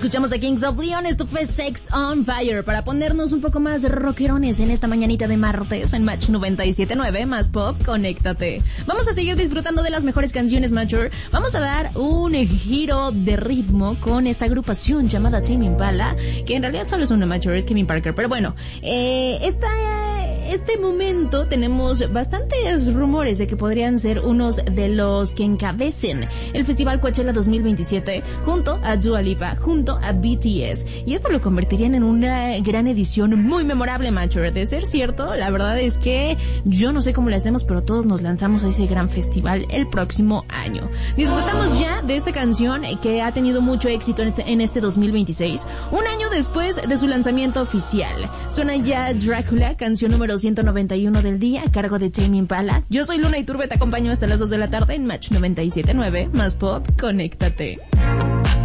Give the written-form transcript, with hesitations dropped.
Escuchamos a Kings of Leon, esto fue Sex on Fire, para ponernos un poco más rockerones en esta mañanita de martes en Match 97.9, más pop, conéctate. Vamos a seguir disfrutando de las mejores canciones Mature. Vamos a dar un giro de ritmo con esta agrupación llamada Tame Impala, que en realidad solo es una Mature, es Kevin Parker, pero bueno, este momento tenemos bastantes rumores de que podrían ser unos de los que encabecen el Festival Coachella 2027 junto a Dua Lipa, junto a BTS, y esto lo convertirían en una gran edición muy memorable, Mature. De ser cierto, la verdad es que yo no sé cómo lo hacemos, pero todos nos lanzamos a ese gran festival el próximo año. Disfrutamos ya de esta canción que ha tenido mucho éxito en este 2026, un año después de su lanzamiento oficial. Suena ya Drácula, canción número 191 del día, a cargo de Tame Impala. Yo soy Luna Iturbe, te acompaño hasta las 2 de la tarde en Match 97.9, más pop, conéctate.